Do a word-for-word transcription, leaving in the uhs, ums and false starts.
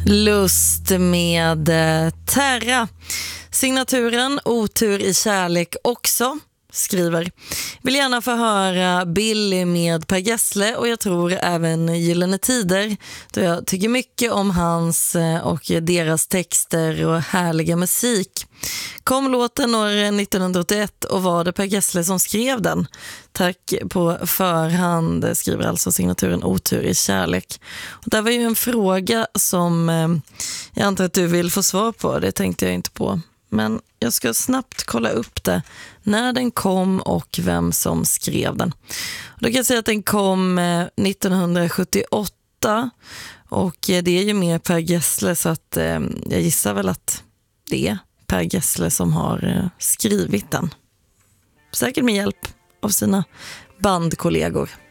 Lust med eh, Terra. Signaturen Otur i kärlek också skriver: vill gärna få höra Billy med Per Gessle och jag tror även Gyllene Tider, då jag tycker mycket om hans och deras texter och härliga musik. Kom låten år nittonhundraåttioett och var det Per Gessle som skrev den? Tack på förhand, skriver alltså signaturen Otur i kärlek. Och det var ju en fråga som jag antar att du vill få svar på, det tänkte jag inte på. Men jag ska snabbt kolla upp det, när den kom och vem som skrev den. Och då kan jag säga att den kom nittonhundrasjuttioåtta och det är ju mer Per Gessle, så att eh, jag gissar väl att det är Per Gessle som har eh, skrivit den. Säkert med hjälp av sina bandkollegor.